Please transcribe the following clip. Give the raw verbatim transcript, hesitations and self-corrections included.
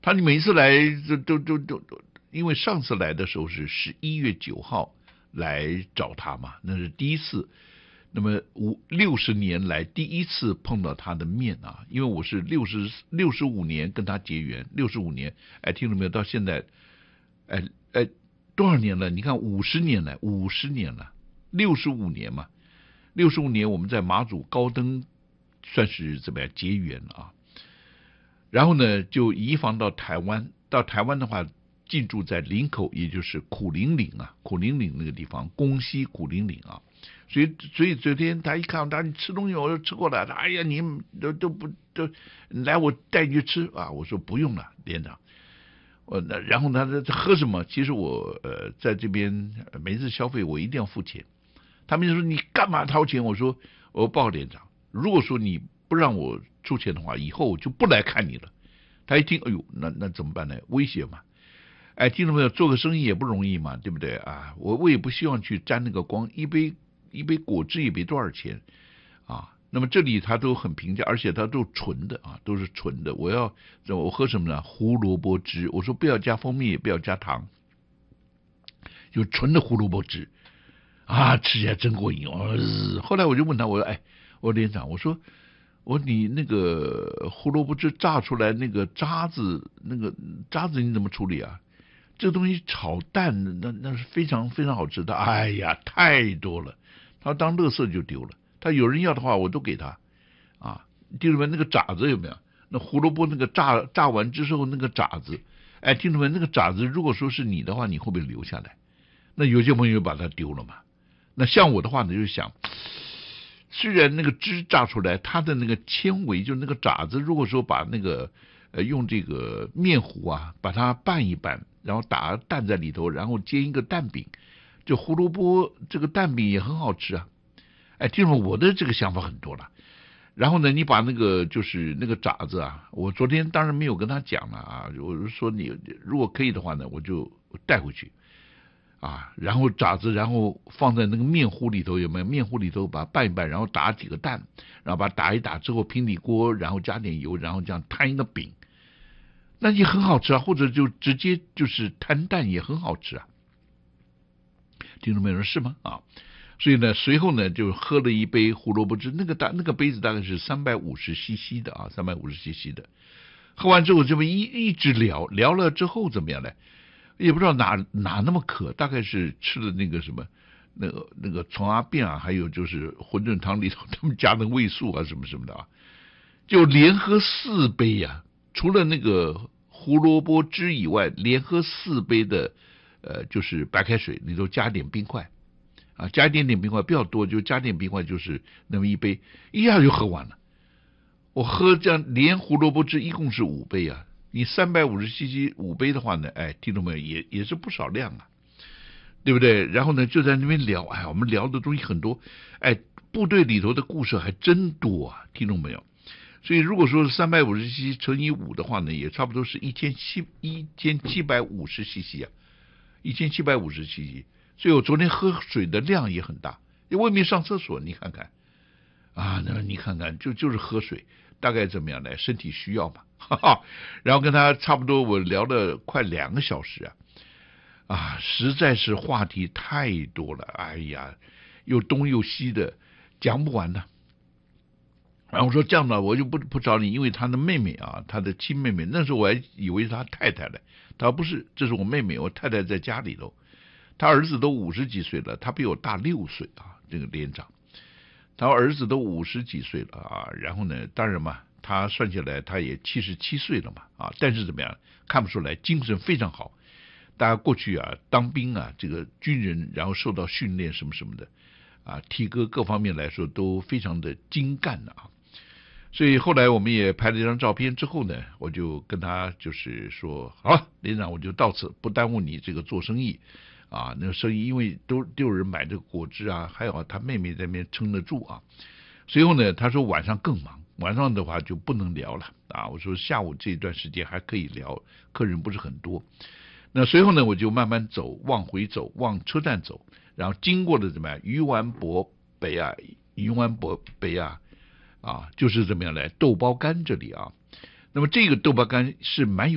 他每一次来都都都都，因为上次来的时候是十一月九号来找他嘛，那是第一次。那么五六十年来第一次碰到他的面啊，因为我是六十六十五年跟他结缘，六十五年，哎，听到没有？到现在，哎哎，多少年了？你看五十年了，五十年了，六十五年嘛，六十五年我们在马祖高登算是怎么样结缘啊？然后呢，就移防到台湾，到台湾的话，进驻在林口，也就是苦苓岭啊，苦苓岭那个地方，宫西苦苓岭啊。所以，所以昨天他一看他你吃东西，我说吃过了。哎呀，你都都不都来，我带你去吃啊！我说不用了，连长。我那然后呢，他喝什么？其实我呃在这边每次消费我一定要付钱。他们就说你干嘛掏钱？我说我报连长，如果说你不让我出钱的话，以后我就不来看你了。他一听，哎呦，那那怎么办呢？威胁嘛。哎，听到没有？做个生意也不容易嘛，对不对啊？我我也不希望去沾那个光，一杯。一杯果汁也没多少钱啊，那么这里它都很平价，而且它都纯的啊，都是纯的。我要我喝什么呢？胡萝卜汁。我说不要加蜂蜜，也不要加糖，就纯的胡萝卜汁啊，吃起来真过瘾哦。后来我就问他，我说哎，我说连长，我说我说你那个胡萝卜汁榨出来那个渣子，那个渣子你怎么处理啊？这个东西炒蛋那那是非常非常好吃的。哎呀，太多了。他当垃圾就丢了，他有人要的话我都给他啊。听众们，那个渣子有没有？那胡萝卜那个炸炸完之后那个渣子，哎，听众们，那个渣子如果说是你的话，你会不会留下来？那有些朋友把它丢了嘛。那像我的话呢，就想，虽然那个汁榨出来，它的那个纤维，就那个渣子，如果说把那个呃用这个面糊啊把它拌一拌，然后打蛋在里头，然后煎一个蛋饼。就胡萝卜这个蛋饼也很好吃啊。哎，听说我的这个想法很多了。然后呢，你把那个就是那个渣子啊，我昨天当然没有跟他讲了啊，我说你如果可以的话呢，我就带回去啊。然后渣子，然后放在那个面糊里头，有没有？面糊里头把它拌一拌，然后打几个蛋，然后把它打一打之后，平底锅，然后加点油，然后这样摊一个饼，那也很好吃啊。或者就直接就是摊蛋也很好吃啊。听众朋友说是吗？啊，所以呢，随后呢就喝了一杯胡萝卜汁，那个大那个杯子大概是三百五十 C C 的啊，三百五十 C C 的。喝完之后这么一一直聊聊了之后怎么样呢？也不知道哪哪那么渴，大概是吃了那个什么那个那个葱阿便啊，还有就是馄饨汤里头他们加的味素啊什么什么的啊，就连喝四杯呀、啊，除了那个胡萝卜汁以外，连喝四杯的。呃，就是白开水里头加点冰块啊，加一点点冰块，不要多，就加点冰块，就是那么一杯，一下就喝完了。我喝这样连胡萝卜汁一共是五杯啊，你三百五十 C C 五杯的话呢，哎，听众朋友也也是不少量啊，对不对？然后呢就在那边聊，哎，我们聊的东西很多，哎，部队里头的故事还真多啊，听众朋友。所以如果说三百五十 C C 乘以五的话呢，也差不多是一千七一千七百五十 C C 啊。一千七百五十 C C， 所以我昨天喝水的量也很大，因为外面上厕所，你看看啊，那你看看就就是喝水，大概怎么样呢？身体需要嘛，哈哈。然后跟他差不多，我聊了快两个小时啊，啊，实在是话题太多了，哎呀，又东又西的，讲不完的。然后我说这样的，我就不不找你，因为他的妹妹啊，他的亲妹妹，那时候我还以为是他太太了，他不是，这是我妹妹，我太太在家里头，他儿子都五十几岁了，他比我大六岁啊，这个连长，他儿子都五十几岁了啊，然后呢，当然嘛，他算起来他也七十七岁了嘛啊，但是怎么样，看不出来，精神非常好。大家过去啊，当兵啊，这个军人，然后受到训练什么什么的啊，体格各方面来说都非常的精干的啊。所以后来我们也拍了一张照片之后呢，我就跟他就是说，好了，连长，我就到此，不耽误你这个做生意啊。那个生意因为都都有人买这个果汁啊，还有他妹妹在那边撑得住啊。随后呢，他说晚上更忙，晚上的话就不能聊了啊。我说下午这段时间还可以聊，客人不是很多。那随后呢，我就慢慢走，往回走，往车站走，然后经过了怎么样？鱼丸博北啊，鱼丸博北啊。啊，就是怎么样来豆包干这里啊，那么这个豆包干是蛮有